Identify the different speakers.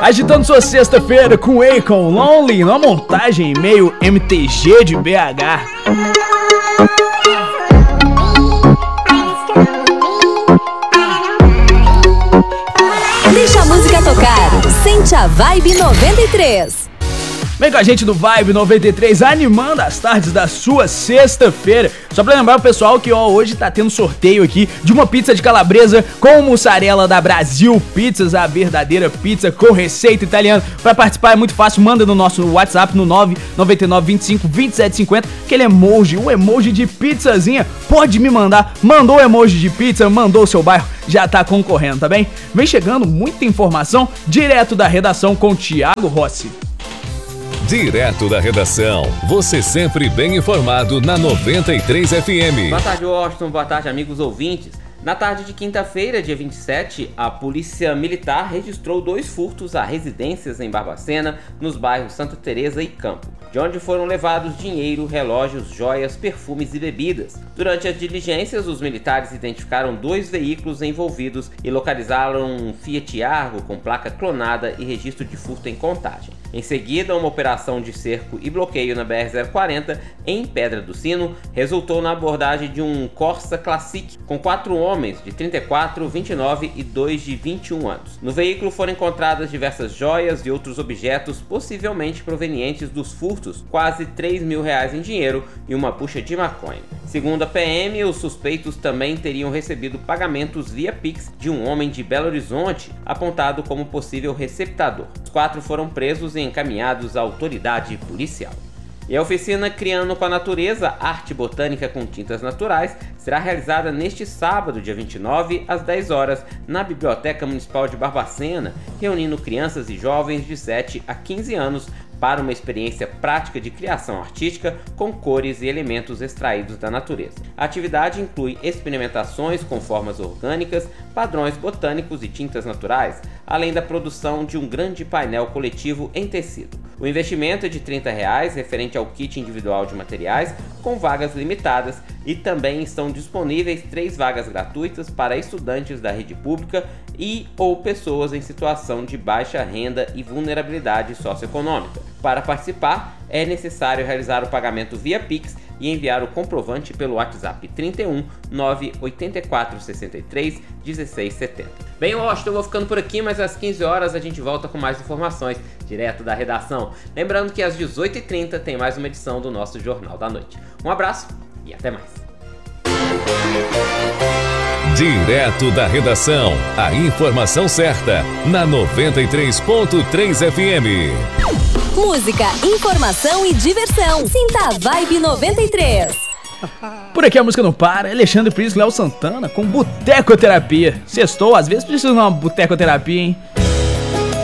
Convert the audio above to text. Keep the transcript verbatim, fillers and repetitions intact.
Speaker 1: Agitando sua sexta-feira com Akon, Lonely, numa montagem meio M T G de B H.
Speaker 2: Deixa a música tocar, sente a Vibe noventa e três.
Speaker 1: Vem com a gente do Vibe noventa e três, animando as tardes da sua sexta-feira. Só pra lembrar o pessoal que ó, hoje tá tendo sorteio aqui de uma pizza de calabresa com mussarela da Brasil Pizzas, a verdadeira pizza com receita italiana. Pra participar é muito fácil, manda no nosso WhatsApp no nove nove nove, vinte e cinco, vinte e sete cinquenta, aquele emoji, o emoji de pizzazinha, pode me mandar. Mandou o emoji de pizza, mandou o seu bairro, já tá concorrendo, tá bem? Vem chegando muita informação direto da redação com Thiago Rossi.
Speaker 3: Direto da redação, você sempre bem informado na noventa e três F M.
Speaker 4: Boa tarde, Washington. Boa tarde, amigos ouvintes. Na tarde de quinta-feira, dia vinte e sete, a Polícia Militar registrou dois furtos a residências em Barbacena, nos bairros Santa Teresa e Campo, de onde foram levados dinheiro, relógios, joias, perfumes e bebidas. Durante as diligências, os militares identificaram dois veículos envolvidos e localizaram um Fiat Argo com placa clonada e registro de furto em Contagem. Em seguida, uma operação de cerco e bloqueio na B R zero quarenta, em Pedra do Sino, resultou na abordagem de um Corsa Classic com quatro homens de trinta e quatro, vinte e nove e dois de vinte e um anos. No veículo foram encontradas diversas joias e outros objetos possivelmente provenientes dos furtos, quase três mil reais em dinheiro e uma bucha de maconha. Segundo a P M, os suspeitos também teriam recebido pagamentos via Pix de um homem de Belo Horizonte, apontado como possível receptador. Os quatro foram presos e encaminhados à autoridade policial. E a oficina Criando com a Natureza, Arte Botânica com Tintas Naturais, será realizada neste sábado, dia vinte e nove, às dez horas, na Biblioteca Municipal de Barbacena, reunindo crianças e jovens de sete a quinze anos para uma experiência prática de criação artística com cores e elementos extraídos da natureza. A atividade inclui experimentações com formas orgânicas, padrões botânicos e tintas naturais, além da produção de um grande painel coletivo em tecido. O investimento é de trinta reais, referente ao kit individual de materiais, com vagas limitadas, e também estão disponíveis três vagas gratuitas para estudantes da rede pública e ou pessoas em situação de baixa renda e vulnerabilidade socioeconômica. Para participar, é necessário realizar o pagamento via Pix e enviar o comprovante pelo WhatsApp trinta e um, nove oito quatro, sessenta e três, dezesseis setenta. Bem, Washington, eu vou ficando por aqui, mas às quinze horas a gente volta com mais informações direto da redação. Lembrando que às dezoito e trinta tem mais uma edição do nosso Jornal da Noite. Um abraço e até mais.
Speaker 3: Direto da redação, a informação certa na noventa e três ponto três F M.
Speaker 2: Música, informação e diversão. Sinta a Vibe noventa e três.
Speaker 1: Por aqui a música não para, Alexandre Prisco, Léo Santana com Botecoterapia. Sextou, às vezes precisa de uma botecoterapia, hein?